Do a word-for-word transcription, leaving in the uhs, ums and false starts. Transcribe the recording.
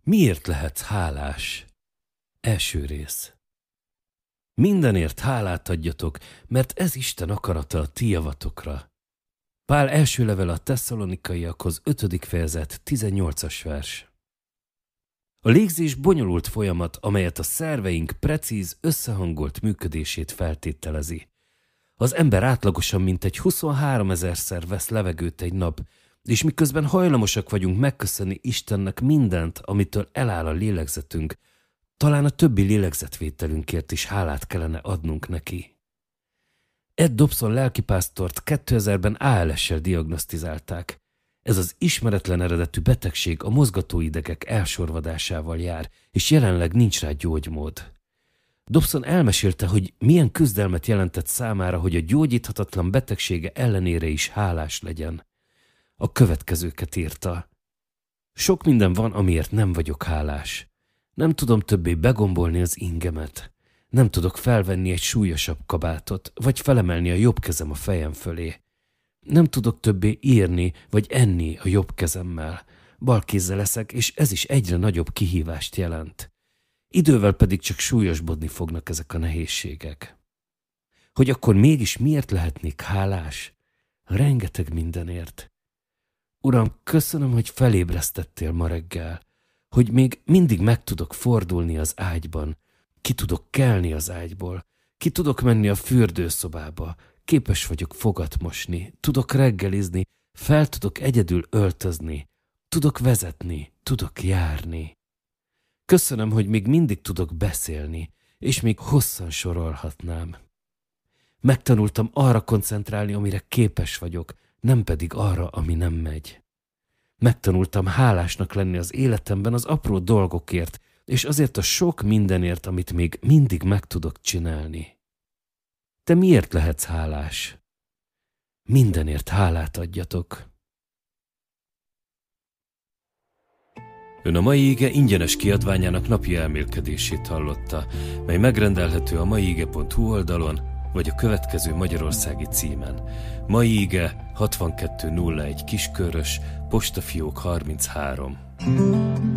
Miért lehetsz hálás? Első rész. Mindenért hálát adjatok, mert ez Isten akarata a ti javatokra. Pál első levele a Tesszalonikaiakhoz, ötödik fejezet, tizennyolcas vers. A légzés bonyolult folyamat, amelyet a szerveink precíz, összehangolt működését feltételezi. Az ember átlagosan mintegy huszonháromezerszer vesz levegőt egy nap, és miközben hajlamosak vagyunk megköszönni Istennek mindent, amitől eláll a lélegzetünk, talán a többi lélegzetvételünkért is hálát kellene adnunk neki. Ed Dobson lelkipásztort kétezerben á el es-sel diagnosztizálták. Ez az ismeretlen eredetű betegség a mozgatóidegek elsorvadásával jár, és jelenleg nincs rá gyógymód. Dobson elmesélte, hogy milyen küzdelmet jelentett számára, hogy a gyógyíthatatlan betegsége ellenére is hálás legyen. A következőket írta. Sok minden van, amiért nem vagyok hálás. Nem tudom többé begombolni az ingemet. Nem tudok felvenni egy súlyosabb kabátot, vagy felemelni a jobb kezem a fejem fölé. Nem tudok többé írni, vagy enni a jobb kezemmel. Bal kézzel leszek, és ez is egyre nagyobb kihívást jelent. Idővel pedig csak súlyosbodni fognak ezek a nehézségek. Hogy akkor mégis miért lehetnék hálás? Rengeteg mindenért. Uram, köszönöm, hogy felébresztettél ma reggel, hogy még mindig meg tudok fordulni az ágyban, ki tudok kelni az ágyból, ki tudok menni a fürdőszobába, képes vagyok fogat mosni, tudok reggelizni, fel tudok egyedül öltözni, tudok vezetni, tudok járni. Köszönöm, hogy még mindig tudok beszélni, és még hosszan sorolhatnám. Megtanultam arra koncentrálni, amire képes vagyok, nem pedig arra, ami nem megy. Megtanultam hálásnak lenni az életemben az apró dolgokért, és azért a sok mindenért, amit még mindig meg tudok csinálni. Te miért lehetsz hálás? Mindenért hálát adjatok. Ön a Mai Ige ingyenes kiadványának napi elmélkedését hallotta, mely megrendelhető a maiige pont hu oldalon, vagy a következő magyarországi címen. Mai Ige hatvankettő nulla egy Kiskörös, postafiók harminchárom.